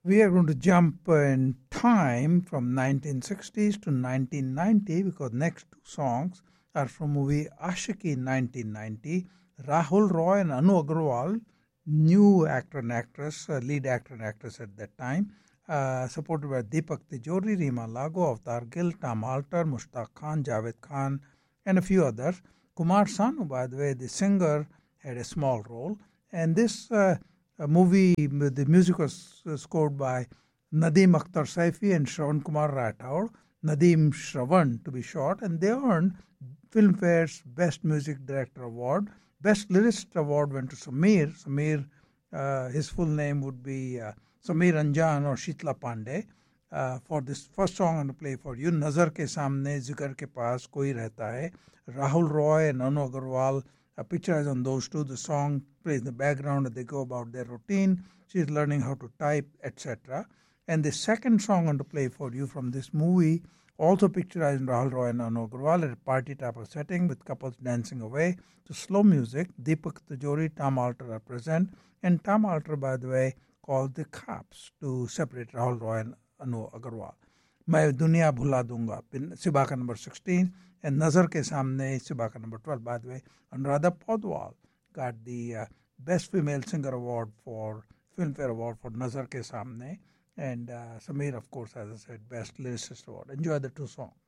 We are going to jump in time from 1960s to 1990 because next two songs are from movie Ashiki 1990. Rahul Roy and Anu Agarwal, new actor and actress, lead actor and actress at that time, supported by Deepak Tijori, Reema Lago, Avtar Gill, Tom Alter, Mushtaq Khan, Javed Khan, and a few others. Kumar Sanu, by the way, the singer, had a small role. And this the music was scored by Nadeem Akhtar Saifi and Shravan Kumar Rathod, Nadeem Shravan to be short, and they earned Filmfare's Best Music Director Award. Best Lyricist Award went to Sameer. Sameer, his full name would be Sameer Anjan or Shitla Pandey. For this first song I'm going to play for you, Nazar ke samne zikr ke paas koi rehta hai. Rahul Roy and Anu Agarwal, a picture is on those two. The song plays in the background as they go about their routine. She's learning how to type, etc. And the second song I'm going to play for you from this movie, also picturized in Rahul Roy and Anu Agarwal at a party type of setting with couples dancing away to slow music. Deepak Tijori, Tom Alter are present. And Tom Alter, by the way, called the cops to separate Rahul Roy and Anu Agarwal. मैं दुनिया भुला दूंगा, Sibaka number 16, and Nazar ke samne, Sibaka number 12. By the way, Anuradha Podwal got the Best Female Singer Award for Filmfare Award for Nazar ke samne, and Sameer, of course, as I said, Best Lyricist Award. Enjoy the two songs.